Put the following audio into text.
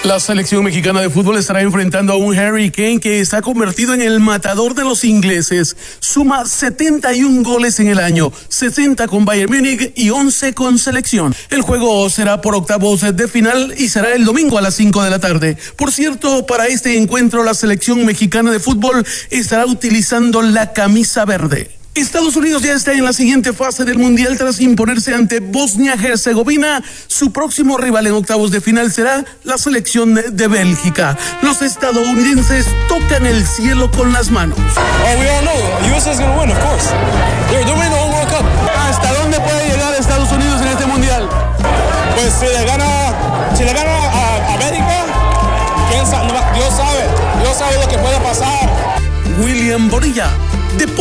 La selección mexicana de fútbol estará enfrentando a un Harry Kane que se ha convertido en el matador de los ingleses. Suma 71 goles en el año, 60 con Bayern Múnich y 11 con selección. El juego será por octavos de final y será el domingo a las 5 de la tarde. Por cierto, para este encuentro la selección mexicana de fútbol estará utilizando la camisa verde. Estados Unidos ya está en la siguiente fase del Mundial tras imponerse ante Bosnia-Herzegovina. Su próximo rival en octavos de final será la selección de Bélgica. Los estadounidenses tocan el cielo con las manos. We all know USA is going to win, of course. They're winning the whole World Cup. ¿Hasta dónde puede llegar Estados Unidos en este Mundial? Pues si le gana a Bélgica, Dios sabe lo que puede pasar. William Bonilla,